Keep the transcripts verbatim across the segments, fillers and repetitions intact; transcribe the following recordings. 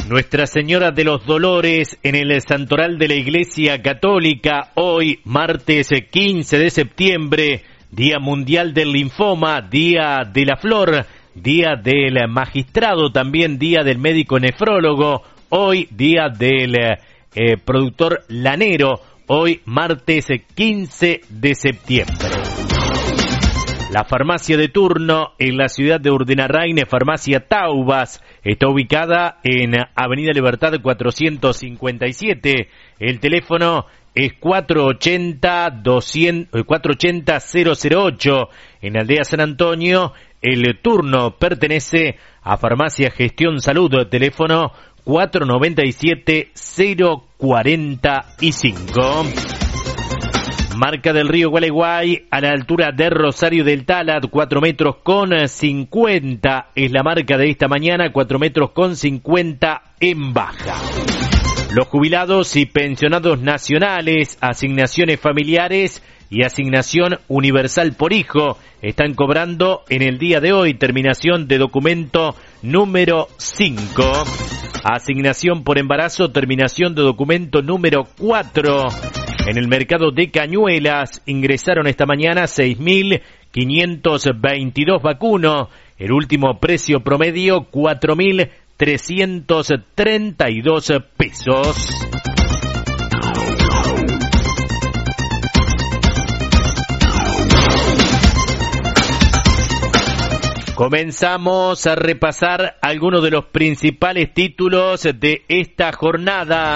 Nuestra Señora de los Dolores en el Santoral de la Iglesia Católica, hoy martes quince de septiembre, Día Mundial del Linfoma, Día de la Flor, Día del Magistrado, también Día del Médico Nefrólogo, hoy Día del eh, Productor Lanero, hoy martes quince de septiembre. La farmacia de turno en la ciudad de Urdenarrain, Farmacia Taubas, está ubicada en Avenida Libertad cuatrocientos cincuenta y siete. El teléfono es cuatro ochenta cero cero ocho. En Aldea San Antonio, el turno pertenece a Farmacia Gestión Salud, teléfono cuatro noventa y siete cero cuarenta y cinco. Marca del río Gualeguay, a la altura de Rosario del Talat, cuatro metros con cincuenta, es la marca de esta mañana, cuatro metros con cincuenta en baja. Los jubilados y pensionados nacionales, asignaciones familiares y asignación universal por hijo están cobrando en el día de hoy, terminación de documento número cinco. Asignación por embarazo, terminación de documento número cuatro. En el mercado de Cañuelas ingresaron esta mañana seis mil quinientos veintidós vacunos. El último precio promedio cuatro mil trescientos treinta y dos pesos. Comenzamos a repasar algunos de los principales títulos de esta jornada.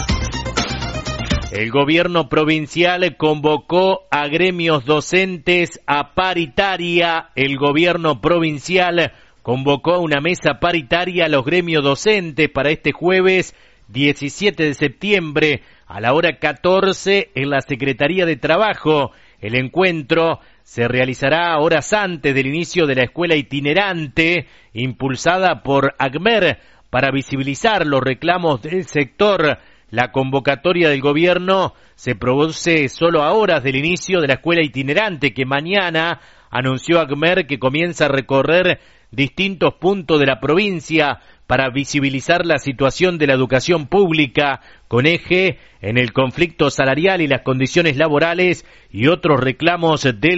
El gobierno provincial convocó a gremios docentes a paritaria. El gobierno provincial convocó a una mesa paritaria a los gremios docentes para este jueves diecisiete de septiembre a la hora catorce en la Secretaría de Trabajo. El encuentro se realizará horas antes del inicio de la escuela itinerante impulsada por ACMER para visibilizar los reclamos del sector. La convocatoria del gobierno se produce solo a horas del inicio de la escuela itinerante que mañana anunció ACMER que comienza a recorrer distintos puntos de la provincia para visibilizar la situación de la educación pública con eje en el conflicto salarial y las condiciones laborales y otros reclamos del